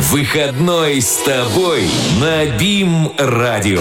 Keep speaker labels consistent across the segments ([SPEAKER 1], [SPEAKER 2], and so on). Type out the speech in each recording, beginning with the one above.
[SPEAKER 1] Выходной с тобой на БИМ-радио.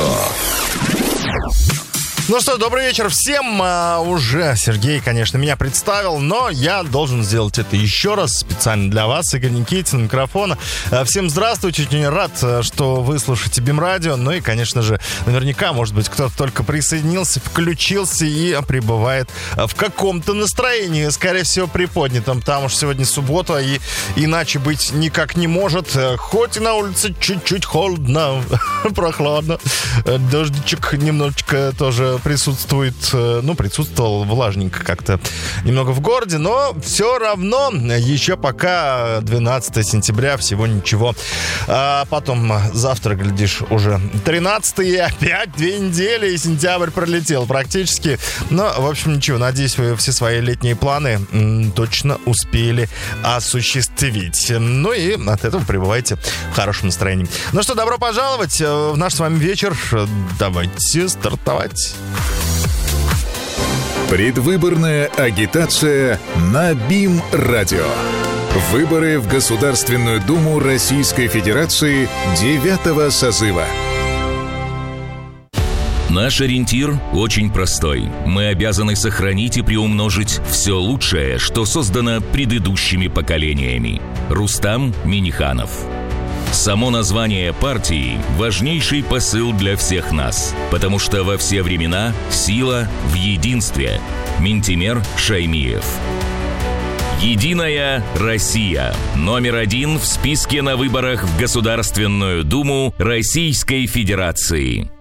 [SPEAKER 2] Ну что, добрый вечер всем. Уже Сергей, конечно, меня представил, но я должен сделать это еще раз специально для вас. Игорь Никитин, микрофона. Всем здравствуйте, очень рад, что вы слушаете БИМ-радио. Ну и, конечно же, наверняка, может быть, кто-то только присоединился, включился и пребывает в каком-то настроении, скорее всего, приподнятом, потому что сегодня суббота, и иначе быть никак не может. Хоть и на улице чуть-чуть холодно, прохладно, дождичек немножечко тоже присутствует, присутствовал влажненько как-то немного в городе, но все равно еще пока 12 сентября, всего ничего. А потом завтра, глядишь, уже 13-е, опять 2 недели, и сентябрь пролетел практически. Но, в общем, ничего, надеюсь, вы все свои летние планы точно успели осуществить. Ну и от этого пребывайте в хорошем настроении. Ну что, добро пожаловать в наш с вами вечер. Давайте стартовать.
[SPEAKER 3] Предвыборная агитация на БИМ-радио. Выборы в Государственную Думу Российской Федерации 9-го созыва.
[SPEAKER 1] Наш ориентир очень простой. Мы обязаны сохранить и приумножить все лучшее, что создано предыдущими поколениями. Рустам Минниханов. Само название партии – важнейший посыл для всех нас, потому что во все времена сила в единстве. Минтимер Шаймиев. Единая Россия. Номер 1 в списке на выборах в Государственную Думу Российской Федерации.